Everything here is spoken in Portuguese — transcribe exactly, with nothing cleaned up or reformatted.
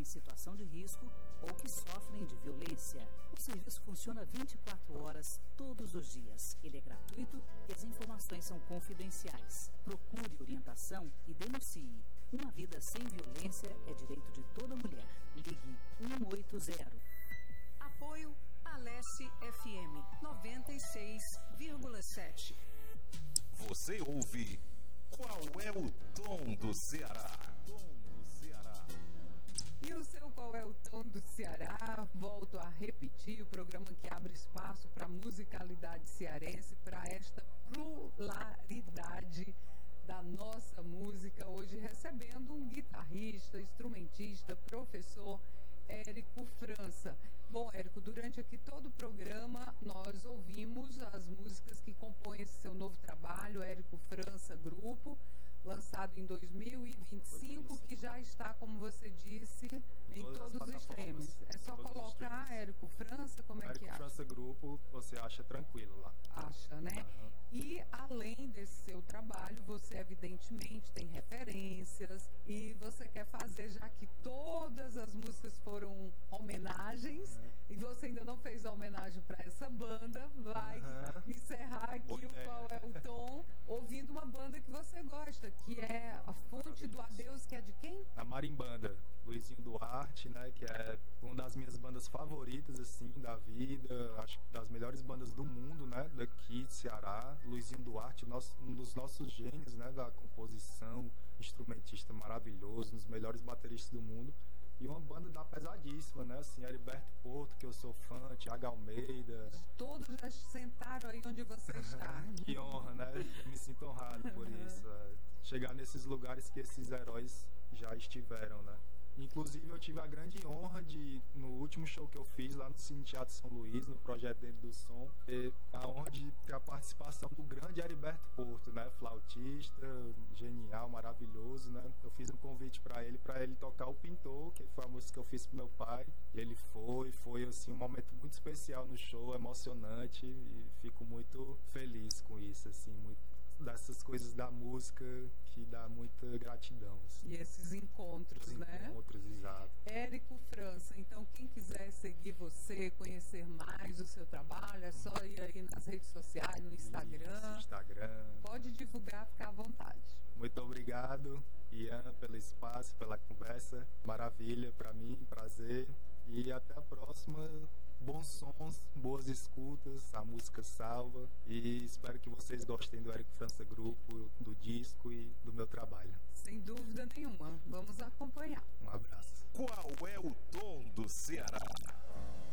situação de risco ou que sofrem de violência. O serviço funciona vinte e quatro horas, todos os dias. Ele é gratuito e as informações são confidenciais. Procure orientação e denuncie. Uma vida sem violência é direito de toda mulher. Ligue um oito zero. Apoio Alesse F M noventa e seis vírgula sete. Você ouve Qual é o Tom do Ceará? Tom do Ceará. E o seu Qual é o Tom do Ceará? Volto a repetir, o programa que abre espaço para a musicalidade cearense, para esta pluralidade da nossa música. Hoje recebendo um guitarrista, instrumentista, professor, Érico França. Bom, Érico, durante aqui todo o programa nós ouvimos as músicas que compõem esse seu novo trabalho, Érico França Grupo, lançado em dois mil e vinte e cinco, que já está, como você disse, em todos os extremos. É só colocar Érico França, como é que é? Érico França Grupo, você acha tranquilo lá. Acha, né? Uhum. E além desse seu trabalho, você evidentemente tem referências e você quer fazer, já que todas as músicas foram homenagens, uhum. e você ainda não fez a homenagem para essa banda, vai uhum. encerrar aqui o é. Qual é o Tom, ouvindo uma banda que você gosta, que é a Fonte do Adeus, que é de quem? A Marimbanda, Luizinho Duarte, né, que é uma das minhas bandas favoritas, assim, da vida, acho que das melhores bandas do mundo, né, daqui de Ceará. Luizinho Duarte, nosso, um dos nossos gênios, né, da composição, instrumentista maravilhoso, um dos melhores bateristas do mundo. E uma banda da pesadíssima, né? Assim, Heriberto Porto, que eu sou fã, Thiago Almeida. Todos já sentaram aí onde você está. Que honra, né? Me sinto honrado por isso. É. Chegar nesses lugares que esses heróis já estiveram, né? Inclusive, eu tive a grande honra de, no último show que eu fiz lá no Cine Teatro São Luís, no projeto Dentro do Som, ter a honra de ter a participação do grande Heriberto Porto, né? Flautista, genial, maravilhoso, né? Eu fiz um convite para ele, para ele tocar O Pintor, que foi a música que eu fiz pro meu pai, e ele foi, foi assim, um momento muito especial no show, emocionante, e fico muito feliz com isso, assim, muito dessas coisas da música que dá muita gratidão. Assim. E esses encontros, Os né? Encontros, exato. Érico França, então quem quiser seguir você, conhecer mais o seu trabalho, é só ir aí nas redes sociais, no Instagram. Isso, Instagram. Pode divulgar, ficar à vontade. Muito obrigado, Ian, pelo espaço, pela conversa. Maravilha, para mim, prazer. E até a próxima. Bons sons, boas escutas, a música salva, e espero que vocês gostem do Érico França Grupo, do disco e do meu trabalho. Sem dúvida nenhuma, vamos acompanhar. Um abraço. Qual é o Tom do Ceará?